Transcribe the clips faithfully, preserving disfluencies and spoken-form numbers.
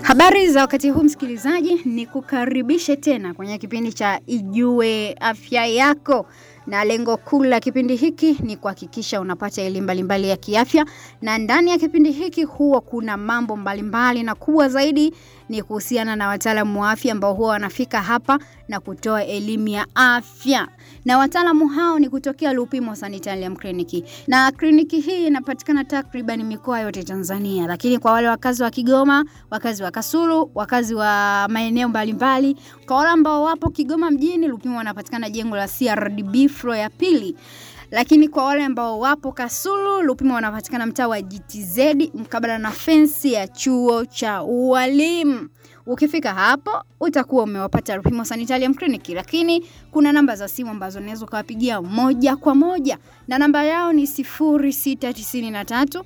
Habari za wakati huu msikilizaji, ni kukaribishe tena kwenye kipindi cha Ijue Afya Yako. Na lengo kuu la kipindi hiki ni kuhakikisha unapata elimu mbalimbali ya kiafya, na ndani ya kipindi hiki huwa kuna mambo mbalimbali, na kubwa zaidi ni kuhusiana na wataalamu wa afya ambao huwa wanafika hapa na kutoa elimu ya afya. Na wataalamu hao ni kutokea Lupimo Sanitarium Clinic. Na kliniki hii inapatikana takriban mikoa yote Tanzania, lakini kwa wale wakazi wa Kigoma, wakazi wa Kasulu, wakazi wa maeneo mbalimbali, kwa wale ambao wapo Kigoma mjini, Lupimo wanapatikana jengo la C R D B floor ya pili. Lakini kwa wale ambao wapo Kasulu, Lupimo wanapatikana mtaa wa G T Z mkabala na fensi ya chuo cha ualimu. Ukifika hapo utakuwa umewapata Lupimo Sanitarium Clinic, lakini kuna namba za simu ambazo unaweza kuwapigia moja kwa moja, na namba yao ni sifuri sita tisa tatu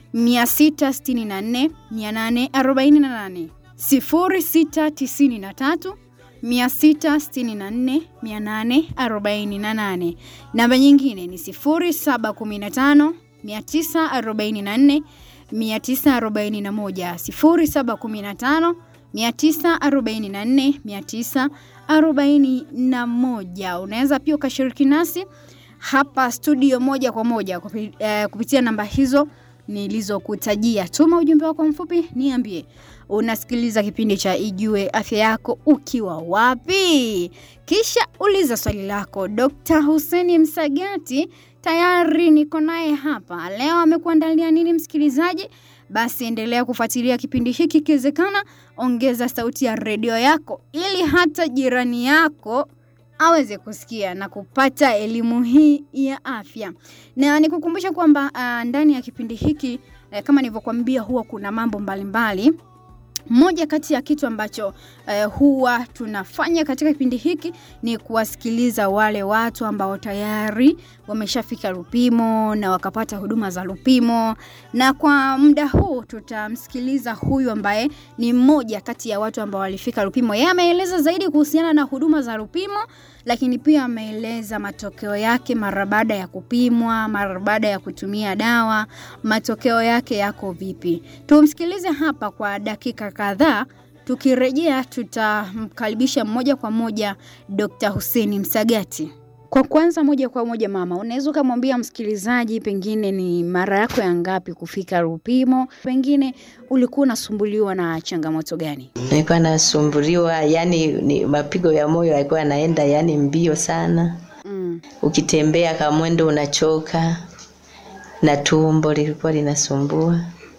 sita sita nne nane arobaini na nane sifuri sita tisa tatu sita sita nne nane arobaini na nane. Namba nyingine ni sifuri saba kumi tano tisa arobaini na nne tisa arobaini na moja sifuri saba kumi tano tisa arobaini na nne tisa arobaini na moja. Unaweza pia ukashiriki nasi hapa studio moja kwa moja kupitia namba hizo nilizokutajia. Tuma ujumbe wako mfupi, niambie unasikiliza kipindi cha Ijue Afya Yako ukiwa wapi, kisha uliza swali lako. Dokta Hussein Msagati tayari niko naye hapa leo. Amekuandalia nini msikilizaji? Basi endelea kufuatilia kipindi hiki, kiwezekana ongeza sauti ya redio yako ili hata jirani yako aweze kusikia na kupata elimu hii ya afya. Na nikukumbusha kwamba uh, ndani ya kipindi hiki uh, kama nilivyokuambia huwa kuna mambo mbalimbali. Moja kati ya kitu ambacho uh, huwa tunafanya katika kipindi hiki ni kuwasikiliza wale watu ambao tayari wameshafika Lupimo na wakapata huduma za Lupimo. Na kwa muda huu tutamsikiliza huyu ambaye ni mmoja kati ya watu ambao walifika Lupimo. Yeye ameeleza zaidi kuhusiana na huduma za Lupimo, lakini pia ameeleza matokeo yake mara baada ya kupimwa, mara baada ya kutumia dawa, matokeo yake yako vipi. Tumsikilize hapa kwa dakika kadhaa. Tukirejea tutamkaribisha moja kwa moja Dokta Hussein Msagati. Kwa kwanza moja kwa moja mama, unaweza kumwambia msikilizaji pengine ni mara yako ya ngapi kufika Lupimo? Pengine ulikuwa unasumbuliwa na changamoto gani? Nilikuwa nasumbuliwa, yani ni mapigo ya moyo yalikuwa yanaenda yani mbio sana. Mm. Ukitembea kama mwendo unachoka, na tumbo lilikuwa linasumbua.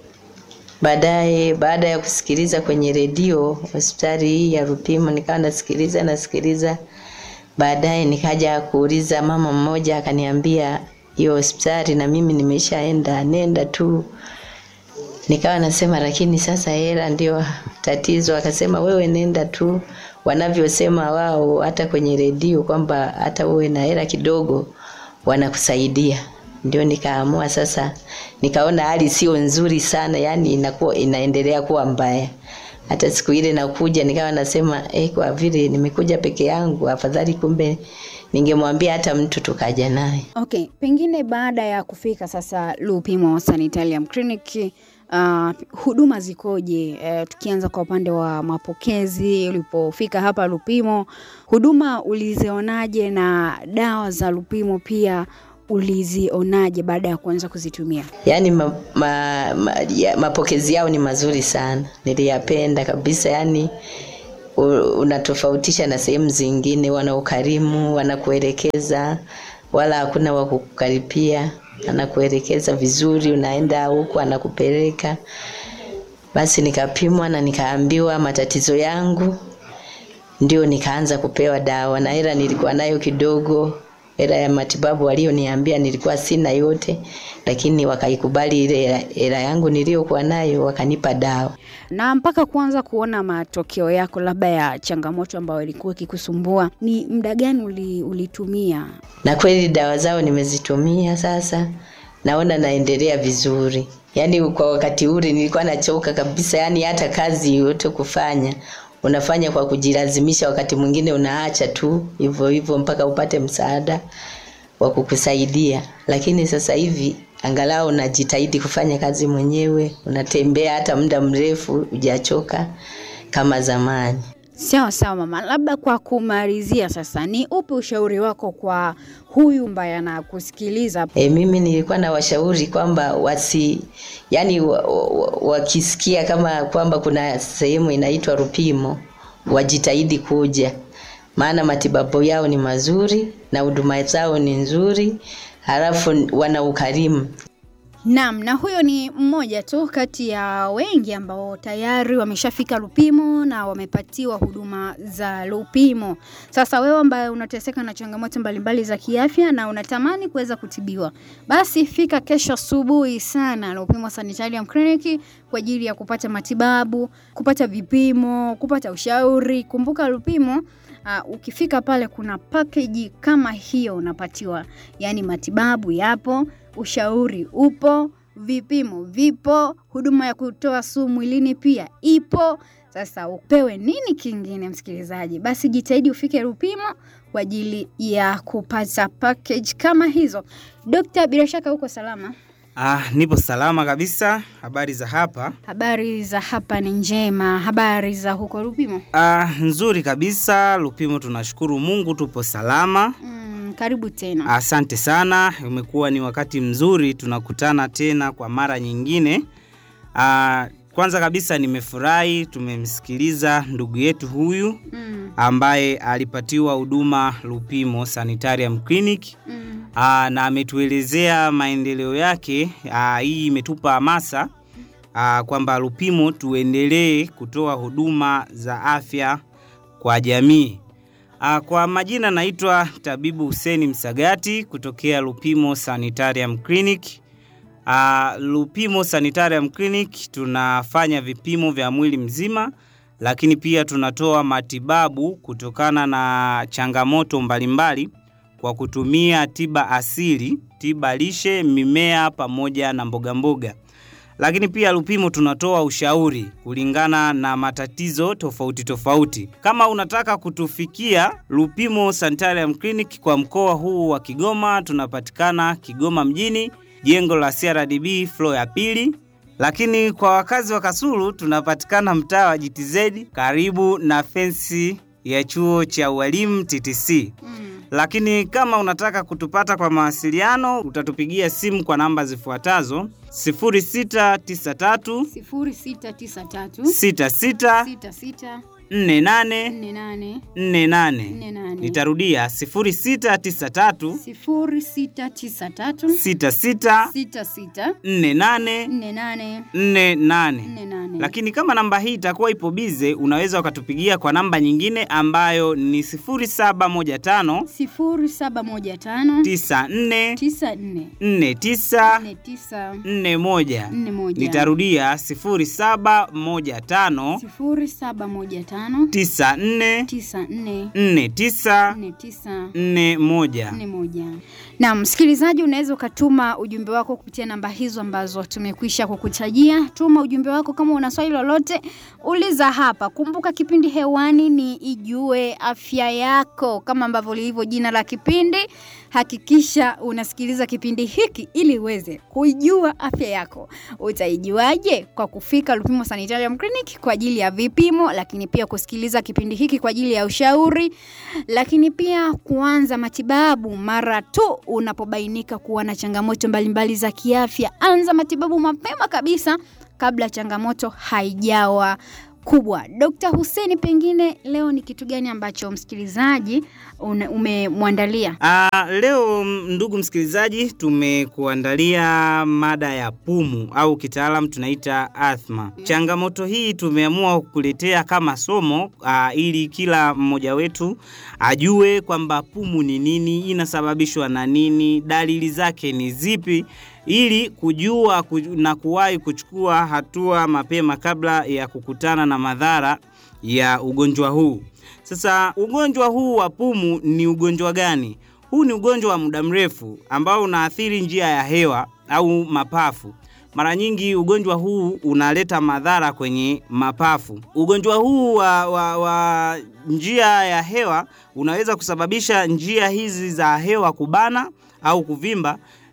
Baadaye baada ya kusikiliza kwenye redio hospitali hii ya Lupimo, nikawa nasikiliza nasikiliza. Baadaye nikaja kuuliza mama mmoja, akaniambia hiyo hospitali na mimi nimeshaenda, nenda tu. Nikawa nasema lakini sasa hela ndio tatizo. Akasema wewe nenda tu, wanavyosema wao hata kwenye redio kwamba hata wewe na hela kidogo wanakusaidia. Ndio nikaamua sasa, nikaona hali sio nzuri sana, yani inakuwa inaendelea kuwa mbaya. Hata siku ile nakuja nikawa nasema eh, kwa vile nimekuja peke yangu afadhali kumbe ningemwambia hata mtu tukaja naye. Okay, pengine baada ya kufika sasa Lupimo Sanitarium Clinic, uh, huduma zikoje? Uh, tukianza kwa upande wa mapokezi, ulipofika hapa Lupimo, huduma ulizionaje, na dawa za Lupimo pia ulizionaje baada ya kuanza kuzitumia? Yaani ma, ma, ma, ya, mapokezi yao ni mazuri sana. Niliyapenda kabisa, yani unatofautisha na sehemu zingine, wana ukarimu, wanakuelekeza, wala hakuna wa kukukaripia, anakuelekeza vizuri, unaenda huko anakupeleka. Basi nikapimwa na nikaambiwa matatizo yangu, ndio nikaanza kupewa dawa, na hela nilikuwa nayo kidogo. Hela ya matibabu walioniambia nilikuwa sina yote, lakini wakaikubali ile hela yangu niliyokuwa nayo, wakanipa dawa. Na mpaka kuanza kuona matokeo yako labda ya changamoto ambayo ilikuwa ikikusumbua, ni muda gani uli, ulitumia? Na kweli dawa zao nimezitumia sasa, naona naendelea vizuri. Yaani kwa wakati ule nilikuwa nachoka kabisa, yani hata kazi yote kufanya unafanya kwa kujilazimisha, wakati mwingine unaacha tu hivyo hivyo mpaka upate msaada wa kukusaidia. Lakini sasa hivi angalau unajitahidi kufanya kazi mwenyewe, unatembea hata muda mrefu hujachoka kama zamani. Sawa sawa mama, labda kwa kumalizia sasa, ni upi ushauri wako kwa huyu ambaye anakusikiliza? E, mimi nilikuwa na washauri kwamba wasi yani wakisikia kama kwamba kuna sehemu inaitwa Lupimo, wajitahidi kuja. Maana matibabu yao ni mazuri na huduma zao ni nzuri, halafu wana ukarimu. Naam, na huyo ni mmoja tu kati ya wengi ambao tayari wameshafika Lupimo na wamepatiwa huduma za Lupimo. Sasa wewe ambaye unateseka na changamoto mbalimbali za kiafya na unatamani kuweza kutibiwa, basi fika kesho asubuhi sana Lupimo Sanitarium Clinic kwa ajili ya kupata matibabu, kupata vipimo, kupata ushauri. Kumbuka Lupimo, Uh, ukifika pale kuna package kama hiyo unapatiwa. Yaani matibabu yapo, ushauri upo, vipimo vipo, huduma ya kutoa sumu mwilini pia ipo. Sasa upewe nini kingine msikilizaji? Basi jitahidi ufike Lupimo kwa ajili ya kupata package kama hizo. Dokta, bila shaka uko salama? Ah, nipo salama kabisa. Habari za hapa? Habari za hapa ni njema. Habari za huko Lupimo? Ah, nzuri kabisa. Lupimo tunashukuru Mungu tupo salama. Mm, karibu tena. Asante sana. Umekuwa ni wakati mzuri, tunakutana tena kwa mara nyingine. Ah, kwanza kabisa nimefurahi tumemsikiliza ndugu yetu huyu mm. ambaye alipatiwa huduma Lupimo Sanitarium Clinic. Mm. Aa, na ametuelezea maendeleo yake. Aa, hii imetupa hamasa kwamba Lupimo tuendelee kutoa huduma za afya kwa jamii. Aa, kwa majina naitwa Tabibu Hussein Msagati kutokea Lupimo Sanitarium Clinic. Aa, Lupimo Sanitarium Clinic tunafanya vipimo vya mwili mzima, lakini pia tunatoa matibabu kutokana na changamoto mbalimbali kwa kutumia tiba asili, tiba lishe, mimea pamoja na mboga mboga. Lakini pia Lupimo tunatoa ushauri kulingana na matatizo tofauti tofauti. Kama unataka kutufikia Lupimo Sanitarium Clinic kwa mkoa huu wa Kigoma, tunapatikana Kigoma mjini, jengo la C R D B floor ya pili. Lakini kwa wakazi wa Kasulu tunapatikana mtaa wa G T Z karibu na fensi ya chuo cha ualimu T T C. Mm. Lakini kama unataka kutupata kwa mawasiliano, utatupigia simu kwa namba zifuatazo: sifuri sita tisa tatu sita sita nne nane nne nane. Nitarudia sifuri sita tisa tatu sita sita nne nane nne nane. Lakini kama namba hii itakuwa ipo bize, unaweza ukatupigia kwa namba nyingine ambayo ni sifuri saba moja tano tisa nne nne tisa nne moja. Nitarudia sifuri saba moja tano tisa nne nne tisa nne moja. Na msikilizaji, unaweza ukatuma ujumbe wako kupitia namba hizo ambazo tumekwisha kukutajia. Tuma ujumbe wako kama una swali lolote, uliza hapa. Kumbuka kipindi hewani ni Ijue Afya Yako, kama ambavyo lilivyo jina la kipindi. Hakikisha unasikiliza kipindi hiki ili uweze kuijua afya yako. Utaijuaje? Kwa kufika Lupimo Sanitarium Clinic kwa ajili ya vipimo, lakini pia kusikiliza kipindi hiki kwa ajili ya ushauri, lakini pia kuanza matibabu mara tu unapobainika kuwa na changamoto mbalimbali za kiafya. Anza matibabu mapema kabisa kabla changamoto haijawa kubwa. Dokta Hussein, pengine leo ni kitu gani ambacho msikilizaji umemwandalia? Ah, leo ndugu msikilizaji, tumekuandalia mada ya pumu au kitaalamu tunaita asthma. Yeah. Changamoto hii tumeamua kukuletea kama somo aa, ili kila mmoja wetu ajue kwamba pumu ni nini, inasababishwa na nini, dalili zake ni zipi, ili kujua na kuwahi kuchukua hatua mapema kabla ya kukutana na madhara ya ugonjwa huu. Sasa ugonjwa huu wa pumu ni ugonjwa gani? Huu ni ugonjwa wa muda mrefu ambao unaathiri njia ya hewa au mapafu. Mara nyingi ugonjwa huu unaleta madhara kwenye mapafu. Ugonjwa huu wa, wa, wa njia ya hewa unaweza kusababisha njia hizi za hewa kubana au kuvimba,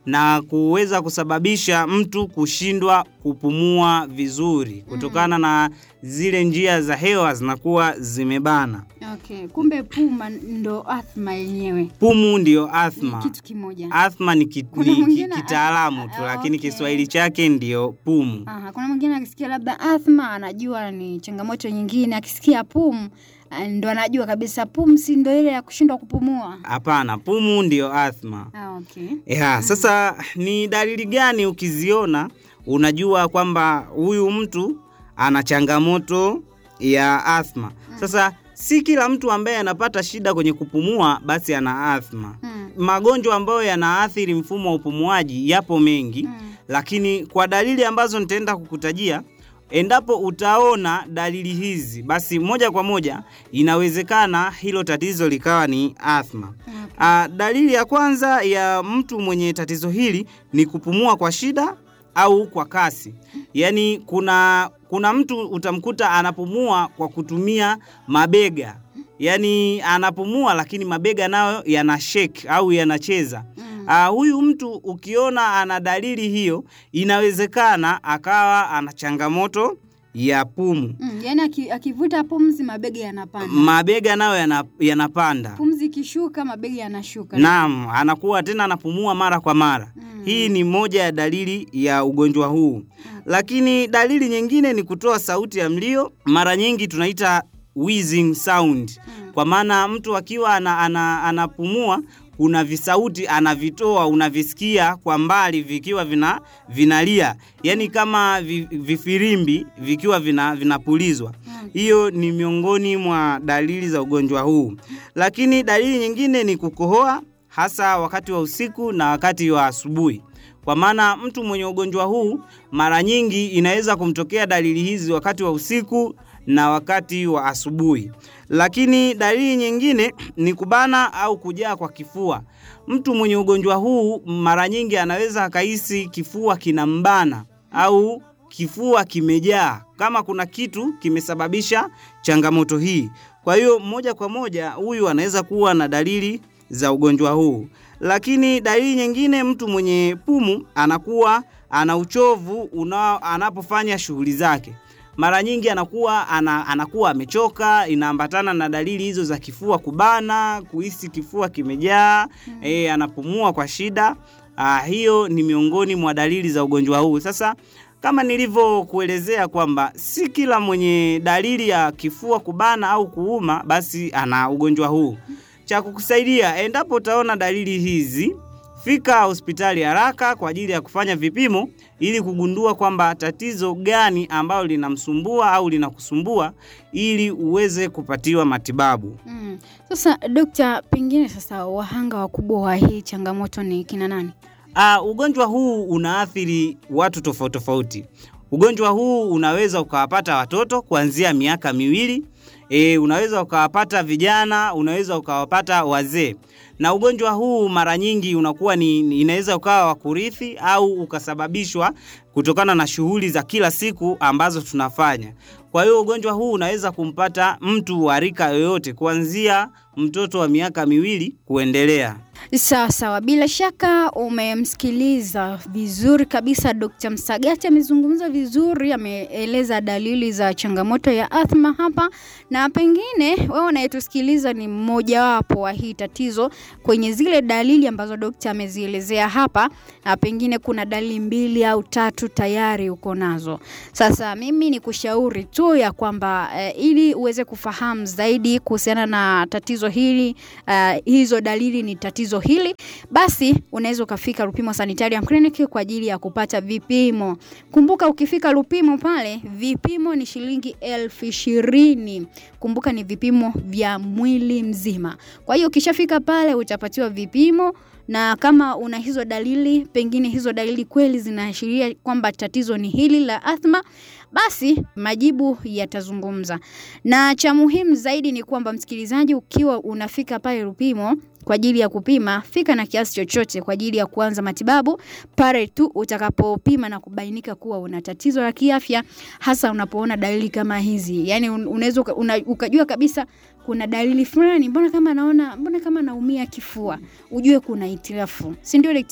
na kuweza kusababisha mtu kushindwa kupumua vizuri kutokana mm. na zile njia za hewa zinakuwa zimebana. Okay, kumbe puma ndo asthma yenyewe. Pumu ndio asthma. Ni kitu kimoja. Asthma ni, ki, ni kitaalamu tu, lakini okay. Kiswahili chake ndio pumu. Aha, kuna mwingine akisikia labda asthma anajua ni changamoto nyingine, akisikia pumu ndo anajua kabisa pumzi ndio ile ya kushindwa kupumua. Hapana, pumu ndio asthma. Ah, okay. Yeah, mm. Sasa ni dalili gani ukiziona unajua kwamba huyu mtu ana changamoto ya asthma? Mm. Sasa si kila mtu ambaye anapata shida kwenye kupumua basi ana asthma. Mm. Magonjwa ambayo yanaathiri mfumo wa upumuaji yapo mengi, mm. lakini kwa dalili ambazo nitaenda kukutajia, endapo utaona dalili hizi, basi moja kwa moja inawezekana hilo tatizo likawa ni asthma. Okay. A, dalili ya kwanza ya mtu mwenye tatizo hili ni kupumua kwa shida au kwa kasi. Yaani kuna kuna mtu utamkuta anapumua kwa kutumia mabega. Yaani anapumua lakini mabega nayo yana shake au yanacheza. Mm. Uh, huyu mtu ukiona ana dalili hiyo, inawezekana akawa ana changamoto ya pumu. Mm, yani akivuta pumzi mabega yanapanda. Mabega nayo yanapanda. Pumzi kishuka mabega yanashuka. Naam, anakuwa tena anapumua mara kwa mara. Mm. Hii ni moja ya dalili ya ugonjwa huu. Okay. Lakini dalili nyingine ni kutoa sauti ya mlio, mara nyingi tunaita wheezing sound. Mm. Kwa maana mtu akiwa ana, ana, anapumua kuna visauti anavitoa, unavisikia kwa mbali vikiwa vina vinalia. Yaani kama vifirimbi vikiwa vina vinapulizwa. Hiyo ni miongoni mwa dalili za ugonjwa huu. Lakini dalili nyingine ni kukohoa, hasa wakati wa usiku na wakati wa asubuhi. Kwa maana mtu mwenye ugonjwa huu mara nyingi inaweza kumtokea dalili hizi wakati wa usiku na wakati wa asubuhi. Lakini dalili nyingine ni kubana au kujaa kwa kifua. Mtu mwenye ugonjwa huu mara nyingi anaweza akahisi kifua kinambana au kifua kimejaa, kama kuna kitu kimesababisha changamoto hii. Kwa hiyo moja kwa moja huyu anaweza kuwa na dalili za ugonjwa huu. Lakini dalili nyingine, mtu mwenye pumu anakuwa ana uchovu unao anapofanya shughuli zake. Mara nyingi anakuwa ana, anakuwa amechoka, inaambatana na dalili hizo za kifua kubana, kuhisi kifua kimejaa, hmm. eh anapumua kwa shida. Ah, hiyo ni miongoni mwa dalili za ugonjwa huu. Sasa kama nilivyokuelezea kwamba si kila mwenye dalili ya kifua kubana au kuuma basi ana ugonjwa huu. Cha kukusaidia, endapo utaona dalili hizi, fika hospitali haraka kwa ajili ya kufanya vipimo ili kugundua kwamba tatizo gani ambalo linamsumbua au linakusumbua ili uweze kupatiwa matibabu. Mm. Sasa dokta, pengine sasa wahanga wakubwa wa hii changamoto ni kina nani? Uh, ugonjwa huu unaathiri watu tofauti tofauti. Ugonjwa huu unaweza ukawapata watoto kuanzia miaka miwili. E, unaweza ukawapata vijana, unaweza ukawapata wazee. Na ugonjwa huu mara nyingi unakuwa ni inaweza ukawa wa kurithi au ukasababishwa kutokana na shughuli za kila siku ambazo tunafanya. Kwa hiyo ugonjwa huu unaweza kumpata mtu wa rika yoyote kuanzia mtoto wa miaka miwili kuendelea. Sawa sawa, bila shaka umemsikiliza vizuri kabisa Dokta Msagati. Amezungumza vizuri, ameeleza dalili za changamoto ya asthma hapa, na pengine wewe unayetusikiliza ni mmoja wapo wa hii tatizo kwenye zile dalili ambazo dokta amezielezea hapa, na pengine kuna dalili mbili au tatu tayari uko nazo. Sasa mimi nikushauri tu ya kwamba eh, ili uweze kufahamu zaidi kuhusiana na tatizo hili, eh, hizo dalili ni tatizo hili, basi unaweza ukafika Lupimo Sanitarium Clinic kwa ajili ya kupata vipimo. Kumbuka ukifika Lupimo pale, vipimo ni shilingi elfu ishirini. Kumbuka ni vipimo vya mwili mzima. Kwa hiyo ukishafika pale utapatiwa vipimo, na kama una hizo dalili, pengine hizo dalili kweli zinaashiria kwamba tatizo ni hili la asthma, basi majibu yatazungumza. Na cha muhimu zaidi ni kwamba msikilizaji, ukiwa unafika pale Lupimo kwa ajili ya kupima, fika na kiasi chochote kwa ajili ya kuanza matibabu pale tu utakapopima na kubainika kuwa una tatizo la kiafya, hasa unapoona dalili kama hizi. Yaani unaweza una, ukajua kabisa kuna dalili fulani, mbona kama naona mbona kama naumia kifua, ujue kuna hitilafu. Si ndio daktari?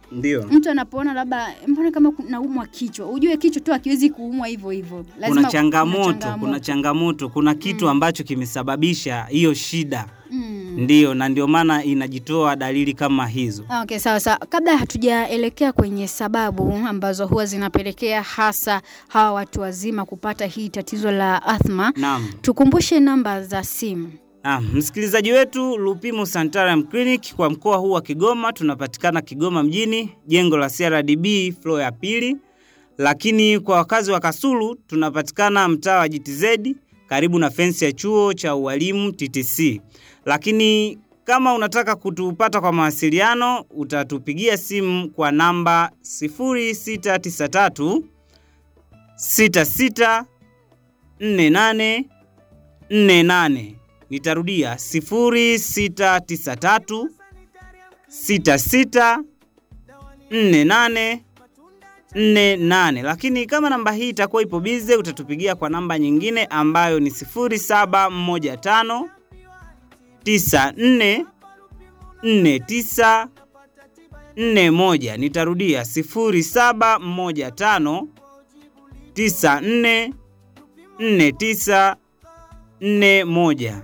Ndio. Mtu anapoona labda mbona kama naumwa kichwa, ujue kichwa tu hakiwezi kuumwa hivyo hivyo. Lazima kuna changamoto, kuna changamoto, kuna changamoto, kuna kitu mm. ambacho kimesababisha hiyo shida. Mm. Ndio, na ndio maana inajitoa dalili kama hizo. Okay, sawa sawa. Kabla hatujaelekea kwenye sababu ambazo huwa zinapelekea hasa hawa watu wazima kupata hii tatizo la asthma, naam, tukumbushe namba za simu. Ah, msikilizaji wetu, Lupimo Sanitarium Clinic kwa mkoa huu wa Kigoma, tunapatikana Kigoma mjini, jengo la C R D B floor ya pili. Lakini kwa wakazi wa Kasulu tunapatikana mtaa wa G T Z karibu na fence ya chuo cha ualimu T T C. Lakini kama unataka kutupata kwa mawasiliano, utatupigia simu kwa namba sifuri sita tisa tatu sita sita nne nane nne nane. Nitarudia sifuri sita tisa tatu sita sita nne nane nne nane. Lakini kama namba hii itakuwa ipo bize, utatupigia kwa namba nyingine ambayo ni sifuri saba moja tano tisa nne nne tisa nne moja. Nitarudia sifuri saba moja tano tisa nne nne tisa nne moja.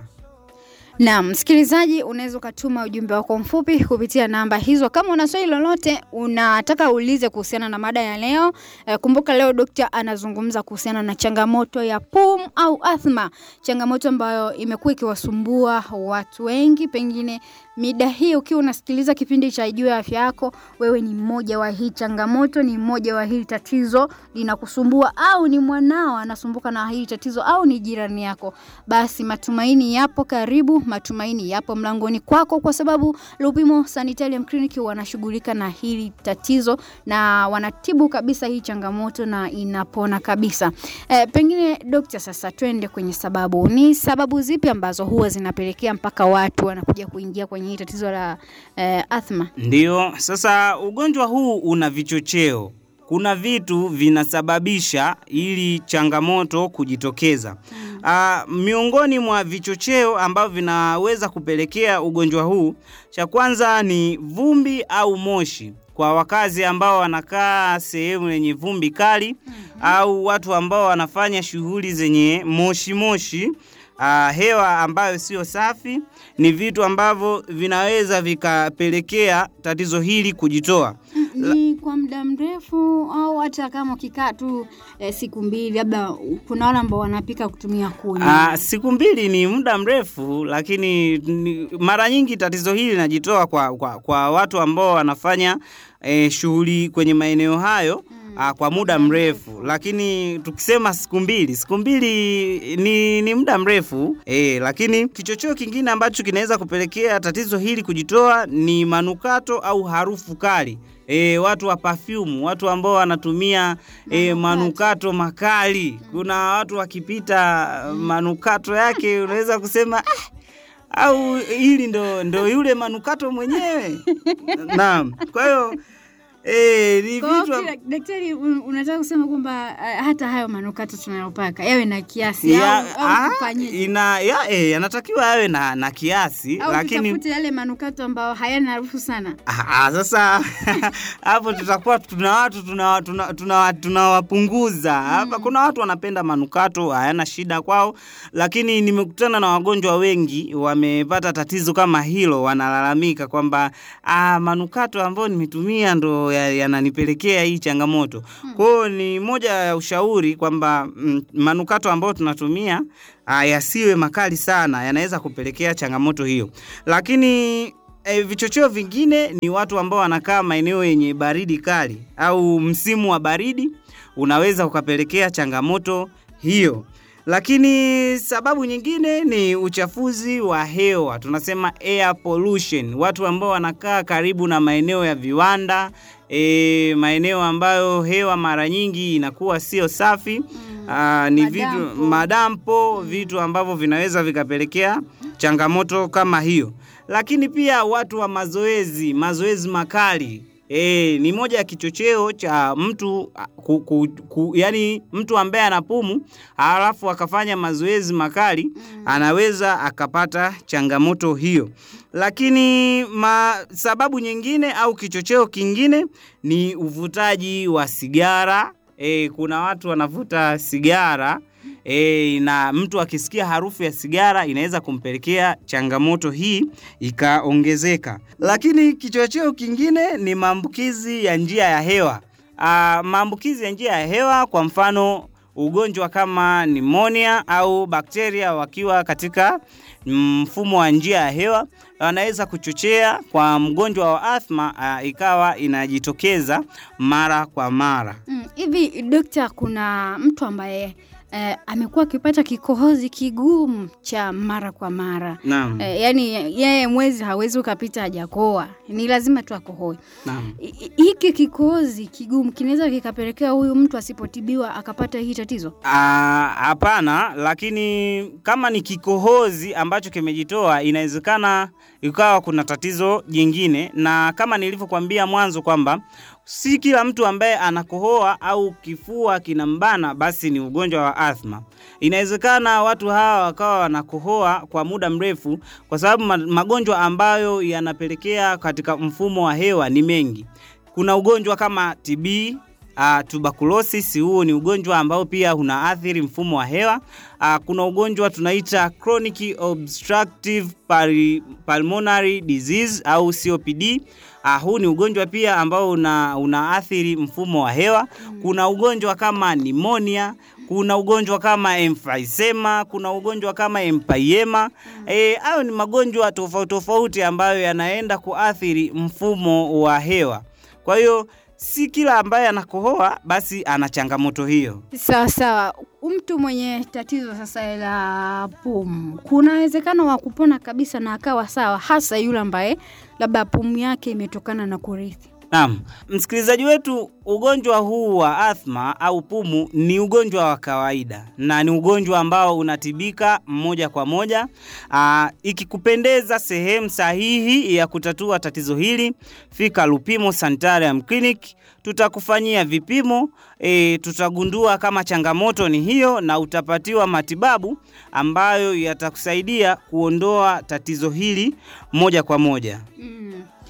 Na msikilizaji, unaweza kutuma ujumbe wako mfupi kupitia namba hizo. Kama una swali lolote unataka uulize kuhusiana na mada ya leo, e, kumbuka leo daktari anazungumza kuhusiana na changamoto ya pumu au asthma, changamoto ambayo imekuwa ikiwasumbua watu wengi. Pengine mida hii ukiwa unasikiliza kipindi cha Ijue Afya Yako, wewe ni mmoja wa hii changamoto, ni mmoja wa hili tatizo linakusumbua, au ni mwanao anasumbuka na hili tatizo, au ni jirani yako, basi matumaini yapo karibu, matumaini yapo mlangoni kwako, kwa sababu Lupimo Sanitarium Clinic wanashughulika na hili tatizo na wanatibu kabisa hii changamoto na inapona kabisa. E, pengine daktari, sasa twende kwenye sababu. Ni sababu zipi ambazo huwa zinapelekea mpaka watu wanakuja kuingia kwenye hii tatizo la e, asthma? Ndio, sasa ugonjwa huu una vichocheo. Kuna vitu vinasababisha ili changamoto kujitokeza. Mm. Uh, miongoni mwa vichocheo ambavyo vinaweza kupelekea ugonjwa huu, cha kwanza ni vumbi au moshi. Kwa wakazi ambao wanakaa sehemu yenye vumbi kali, mm-hmm, au watu ambao wanafanya shughuli zenye moshi moshi, uh, hewa ambayo sio safi, ni vitu ambavyo vinaweza vikapelekea tatizo hili kujitoa. Ni kwa muda mrefu au hata kama ukikaa tu e, siku mbili, labda kuna wale ambao wanapika kutumia kuni? Ah, siku mbili ni muda mrefu, lakini ni, mara nyingi tatizo hili linajitoa kwa, kwa kwa watu ambao wanafanya e, shughuli kwenye maeneo hayo hmm, a, kwa muda mrefu. Lakini tukisema siku mbili, siku mbili ni ni muda mrefu. E, lakini kichocheo kingine ambacho kinaweza kupelekea tatizo hili kujitoa ni manukato au harufu kali. E, watu wa perfume, watu ambao wanatumia e, manukato makali. Kuna watu wakipita manukato yake unaweza kusema ah, au hili ndo ndo yule manukato mwenyewe. Naam. Kwa hiyo eh ni vitu wa... daktari, unataka kusema kwamba uh, hata hayo manukato tunayopaka yawe na kiasi ya, au, au kufanyaje? Ina ya eh yanatakiwa yawe na na kiasi, au lakini tafute yale manukato ambao hayana harufu sana. Ah, sasa hapo tutakuwa tuna watu tunawapunguza tuna, tuna, tuna hapa. Mm. Kuna watu wanapenda manukato, hayana shida kwao, lakini nimekutana na wagonjwa wengi wamepata tatizo kama hilo, wanalalamika kwamba ah, manukato ambayo nimetumia ndo yananipelekea ya hii changamoto. Hmm. Kwa hiyo ni moja ya ushauri kwamba mm, manukato ambayo tunatumia ah, yasiwe makali sana, yanaweza kupelekea changamoto hiyo. Lakini e, vichocheo vingine ni watu ambao wanakaa maeneo yenye baridi kali au msimu wa baridi unaweza ukapelekea changamoto hiyo. Lakini sababu nyingine ni uchafuzi wa hewa, tunasema air pollution. Watu ambao wanakaa karibu na maeneo ya viwanda, e, maeneo ambayo hewa mara nyingi inakuwa sio safi. Mm. Aa, ni madampo. vitu madampo, mm. vitu ambavyo vinaweza vikapelekea changamoto kama hiyo. Lakini pia watu wa mazoezi, mazoezi makali, E, ni moja ya kichocheo cha mtu ku, ku, ku, yani mtu ambaye anapumu halafu akafanya mazoezi makali mm. anaweza akapata changamoto hiyo. Lakini ma, sababu nyingine au kichocheo kingine ni uvutaji wa sigara. E, kuna watu wanavuta sigara e, na mtu akisikia harufu ya sigara inaweza kumpelekea changamoto hii ikaongezeka. Lakini kichocheo kingine ni maambukizi ya njia ya hewa. A, maambukizi ya njia ya hewa, kwa mfano ugonjwa kama pneumonia au bakteria wakiwa katika mfumo wa njia ya hewa wanaweza kuchochea kwa mgonjwa wa asthma uh, ikawa inajitokeza mara kwa mara. Hivi mm, dokta, kuna mtu ambaye Eh, amekuwa akipata kikohozi kigumu cha mara kwa mara. Naam. Eh, yani yeye mwezi hawezi ukapita hajakoa. Ni lazima tu akohoe. Naam. Hiki kikohozi kigumu kinaweza kikapelekea huyu mtu asipotibiwa akapata hii tatizo? Ah, hapana, lakini kama ni kikohozi ambacho kimejitoa inawezekana ikawa kuna tatizo jingine, na kama nilivyokuambia mwanzo kwamba si kila mtu ambaye anakohoa au kifua kinambana basi ni ugonjwa wa asthma. Inawezekana watu hawa wakawa wanakohoa kwa muda mrefu, kwa sababu magonjwa ambayo yanapelekea katika mfumo wa hewa ni mengi. Kuna ugonjwa kama T B, Uh, tuberculosis, huo ni ugonjwa ambao pia unaathiri mfumo wa hewa. Uh, kuna ugonjwa tunaita chronic obstructive pulmonary disease au C O P D. Uh, huu ni ugonjwa pia ambao una unaathiri mfumo wa hewa. Kuna ugonjwa kama pneumonia, kuna ugonjwa kama emphysema, kuna ugonjwa kama empyema. Eh, hayo ni magonjwa tofauti tofauti ambayo yanaenda kuathiri mfumo wa hewa. Kwa hiyo si kila ambaye anakohoa basi ana changamoto hiyo. Sawa sawa. Mtu mwenye tatizo sasa la pumu, kuna uwezekano wa kupona kabisa na akawa sawa, hasa yule ambaye labda pumu yake imetokana na kurithi? Naam, msikilizaji wetu, ugonjwa huu wa asthma au pumu ni ugonjwa wa kawaida na ni ugonjwa ambao unatibika moja kwa moja. Aa, ikikupendeza sehemu sahihi ya kutatua tatizo hili, fika Lupimo Sanitarium Clinic. Tutakufanyia vipimo, e, tutagundua kama changamoto ni hiyo na utapatiwa matibabu ambayo yatakusaidia kuondoa tatizo hili moja kwa moja. Mm.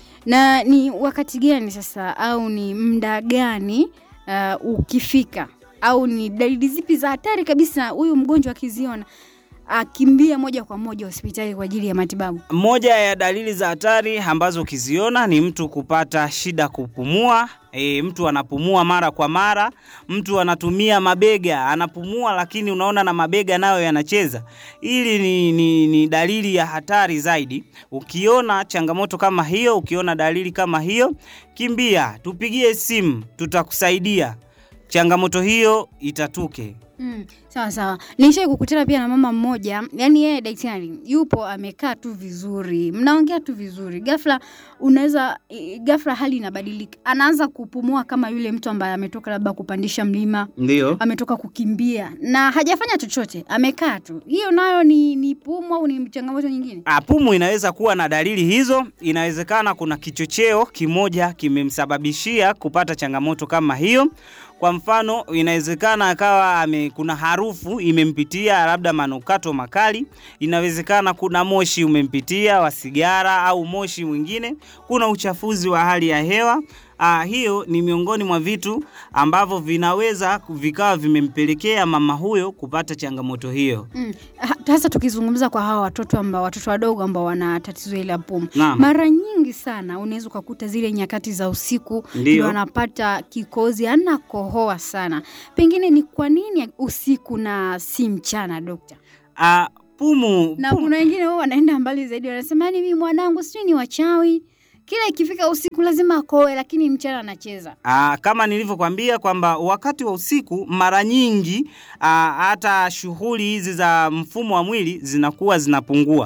Na ni wakati gani sasa au ni muda gani uh, ukifika au ni dalili zipi za hatari kabisa huyu mgonjwa akiziona akimbia moja kwa moja hospitali kwa ajili ya matibabu? Moja ya dalili za hatari ambazo ukiziona ni mtu kupata shida kupumua. E, mtu anapumua mara kwa mara, mtu anatumia mabega, anapumua lakini unaona na mabega nayo yanacheza. Hili ni, ni, ni dalili ya hatari zaidi. Ukiona changamoto kama hiyo, ukiona dalili kama hiyo, kimbia, tupigie simu, tutakusaidia. Changamoto hiyo itatuke. Mm, sawa sawa. Nishaye kukutana pia na mama mmoja, yani yeye daktari yupo amekaa tu vizuri, mnaongea tu vizuri. Ghafla unaweza ghafla hali inabadilika. Anaanza kupumua kama yule mtu ambaye ametoka labda kupandisha mlima. Ndio. Ametoka kukimbia na hajafanya chochote, amekaa tu. Hiyo nayo ni ni pumu au ni changamoto nyingine? Ah, pumu inaweza kuwa na dalili hizo. Inawezekana kuna kichocheo kimoja kimemsababishia kupata changamoto kama hiyo. Kwa mfano, inawezekana akawa ame kuna harufu imempitia labda manukato makali, inawezekana kuna moshi umempitia wa sigara au moshi mwingine, kuna uchafuzi wa hali ya hewa. Ah, hiyo ni miongoni mwa vitu ambavyo vinaweza vikawa vimempelekea mama huyo kupata changamoto hiyo. Mm. Sasa tukizungumza kwa hawa watoto ambao watoto wadogo ambao wana tatizo la pumu. Mara nyingi sana unaweza kukuta zile nyakati za usiku ndio wanapata kikozi, anakohoa sana. Pengine ni kwa nini usiku na si mchana, dokta? Ah, pumu. Na pumu. Kuna wengine wao wanaenda mbali zaidi, wanasema ni mimi mwanangu sio ni wachawi, kila ikifika usiku lazima akoe lakini mchana anacheza. Ah, kama nilivyokuambia kwamba wakati wa usiku mara nyingi aa, hata shughuli hizi za mfumo wa mwili zinakuwa zinapungua. Kwa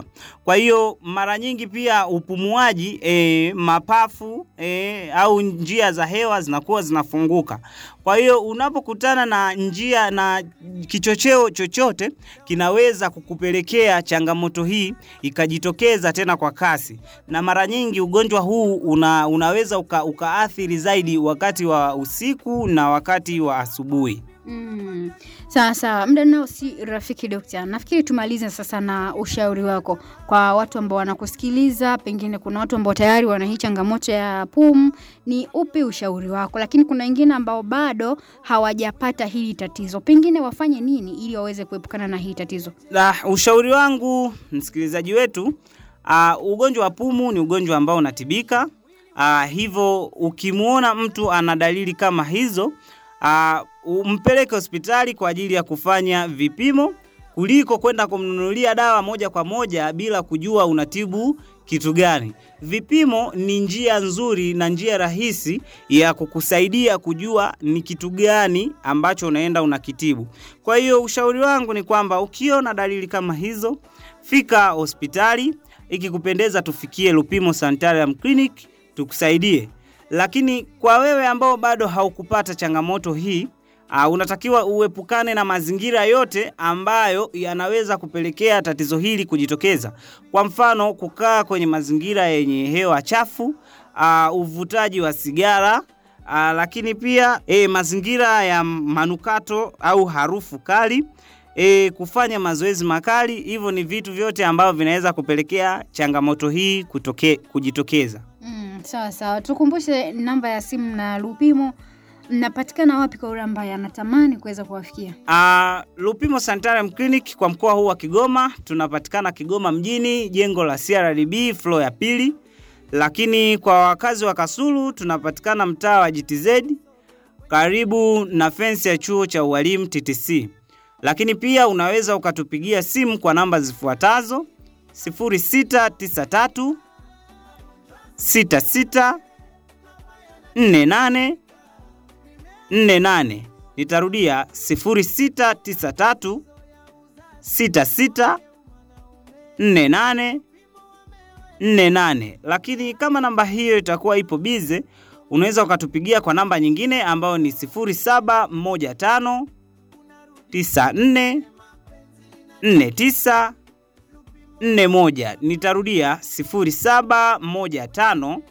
Kwa hiyo mara nyingi pia upumuaji, e, mapafu e, au njia za hewa zinakuwa zinafunguka. Kwa hiyo unapokutana na njia na kichocheo chochote kinaweza kukupelekea changamoto hii ikajitokeza tena kwa kasi. Na mara nyingi ugonjwa huu una, unaweza uka, ukaathiri zaidi wakati wa usiku na wakati wa asubuhi. Mm. Sawa sawa, muda nao si rafiki dokta. Nafikiri tumalize sasa na ushauri wako kwa watu ambao wanakusikiliza, pengine kuna watu ambao tayari wana hii changamoto ya pumu, ni upi ushauri wako? Lakini kuna wengine ambao bado hawajapata hili tatizo. Pengine wafanye nini ili waweze kuepukana na hii tatizo? Na ushauri wangu msikilizaji wetu, uh, ugonjwa wa pumu ni ugonjwa ambao unatibika. Uh, hivyo ukimuona mtu ana dalili kama hizo, Uh, umpeleke hospitali kwa ajili ya kufanya vipimo kuliko kwenda kumnunulia dawa moja kwa moja bila kujua unatibu kitu gani. Vipimo ni njia nzuri na njia rahisi ya kukusaidia kujua ni kitu gani ambacho unaenda unakitibu. Kwa hiyo ushauri wangu ni kwamba ukiona dalili kama hizo, fika hospitali, ikikupendeza tufikie Lupimo Sanitarium Clinic tukusaidie. Lakini kwa wewe ambao bado haukupata changamoto hii, uh, unatakiwa uepukane na mazingira yote ambayo yanaweza kupelekea tatizo hili kujitokeza. Kwa mfano, kukaa kwenye mazingira yenye hewa chafu, uh, uvutaji wa sigara, uh, lakini pia eh, mazingira ya manukato au harufu kali, eh, kufanya mazoezi makali. Hivyo ni vitu vyote ambavyo vinaweza kupelekea changamoto hii kutoke, kujitokeza. Mm, sawa sawa. Tukumbushe namba ya simu na Lupimo mnapatikana wapi kwa yule ambaye anatamani kuweza kuwafikia? Ah, uh, Lupimo Sanitarium Clinic kwa mkoa huu wa Kigoma, tunapatikana Kigoma mjini, jengo la C R D B floor ya pili. Lakini kwa wakazi wa Kasulu tunapatikana mtaa wa G T Z karibu na fence ya chuo cha ualimu T T C. Lakini pia unaweza ukatupigia simu kwa namba zifuatazo: sifuri sita tisa tatu sita sita nne nane nne nane. Nitarudia sifuri sita tisa tatu sita sita nne nane nne nane. Lakini kama namba hiyo itakuwa ipo bize, unaweza ukatupigia kwa namba nyingine ambayo ni sifuri saba moja tano tisa nne nne tisa nne moja. Nitarudia sifuri saba moja tano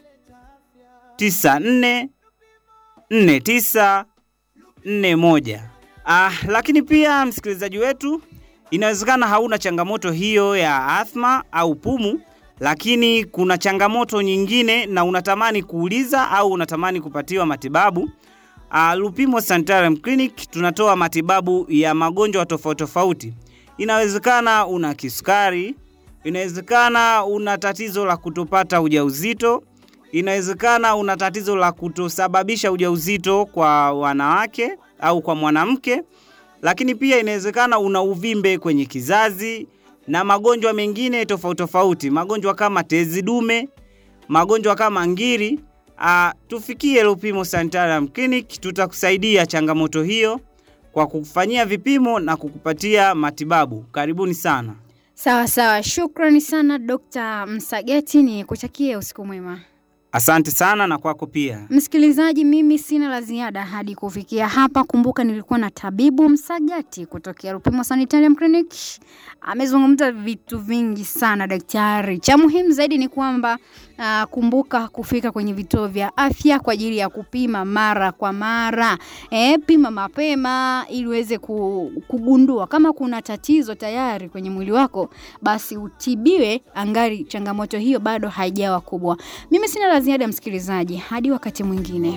tisa nne nne tisa nne moja. Ah, lakini pia msikilizaji wetu, inawezekana hauna changamoto hiyo ya asthma au pumu, lakini kuna changamoto nyingine na unatamani kuuliza au unatamani kupatiwa matibabu. Uh, Lupimo Sanitarium Clinic tunatoa matibabu ya magonjwa tofauti tofauti. Inawezekana una kisukari, inawezekana una tatizo la kutopata ujauzito, inawezekana una tatizo la kutosababisha ujauzito kwa wanawake au kwa mwanamke, lakini pia inawezekana una uvimbe kwenye kizazi na magonjwa mengine tofauti tofauti, magonjwa kama tezi dume, magonjwa kama ngiri. Uh, tufikie Lupimo Sanitarium Clinic, tutakusaidia changamoto hiyo kwa kukufanyia vipimo na kukupatia matibabu. Karibuni sana. Sawa sawa, shukrani sana Dokta Msagati, ni kutakie usiku mwema. Asante sana na kwako pia. Msikilizaji, mimi sina la ziada hadi kufikia hapa. Kumbuka nilikuwa na tabibu Msagati kutokea Lupimo Sanitarium Clinic. Amezungumza vitu vingi sana daktari. Cha muhimu zaidi ni kwamba uh, kumbuka kufika kwenye vituo vya afya kwa ajili ya kupima mara kwa mara. Eh, pima mapema ili uweze kugundua kama kuna tatizo tayari kwenye mwili wako, basi utibiwe angali changamoto hiyo bado haijawa kubwa. Mimi sina la ziada msikilizaji, hadi wakati mwingine.